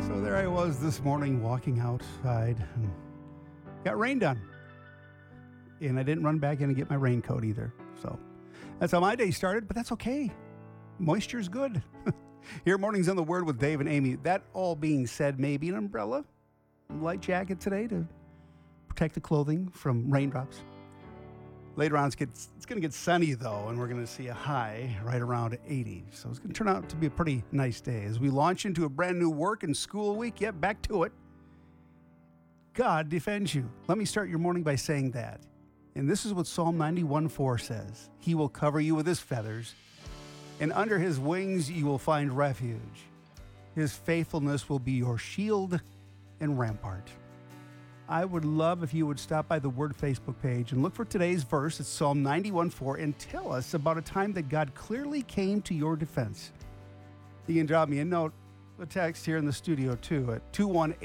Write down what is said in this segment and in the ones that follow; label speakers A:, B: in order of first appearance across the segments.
A: So there I was this morning walking outside and got rained on. And I didn't run back in and get my raincoat either. So that's how my day started, but that's okay. Moisture's good. Here, Mornings on the Word with Dave and Amy. That all being said, maybe an umbrella, light jacket today to protect the clothing from raindrops. Later on, it's going to get sunny, though, and we're going to see a high right around 80. So it's going to turn out to be a pretty nice day. As we launch into a brand new work and school week, back to it. God defends you. Let me start your morning by saying that. And this is what Psalm 91:4 says. He will cover you with his feathers, and under his wings you will find refuge. His faithfulness will be your shield and rampart. I would love if you would stop by the Word Facebook page and look for today's verse. It's Psalm 91:4, and tell us about a time that God clearly came to your defense. You can drop me a note, a text here in the studio too at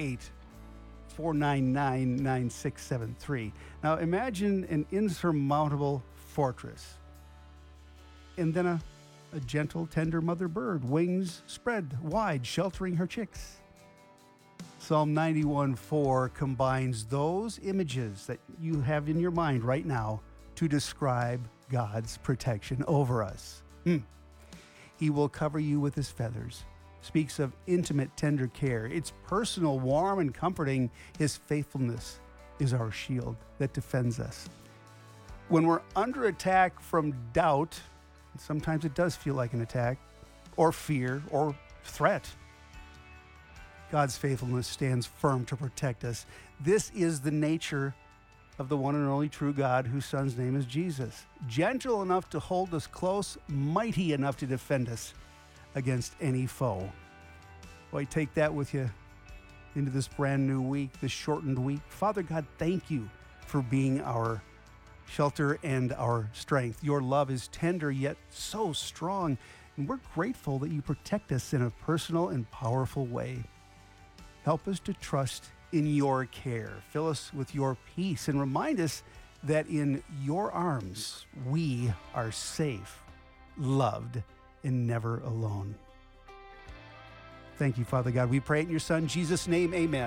A: 218-499-9673. Now imagine an insurmountable fortress, and then a gentle, tender mother bird, wings spread wide, sheltering her chicks. Psalm 91:4 combines those images that you have in your mind right now to describe God's protection over us. He will cover you with his feathers. Speaks of intimate, tender care. It's personal, warm, and comforting. His faithfulness is our shield that defends us. When we're under attack from doubt, sometimes it does feel like an attack, or fear, or threat, God's faithfulness stands firm to protect us. This is the nature of the one and only true God, whose son's name is Jesus. Gentle enough to hold us close, mighty enough to defend us against any foe. Boy, take that with you into this brand new week, this shortened week. Father God, thank you for being our shelter and our strength. Your love is tender yet so strong, and we're grateful that you protect us in a personal and powerful way. Help us to trust in your care. Fill us with your peace and remind us that in your arms we are safe, loved, and never alone. Thank you, Father God. We pray it in your Son, Jesus' name, amen.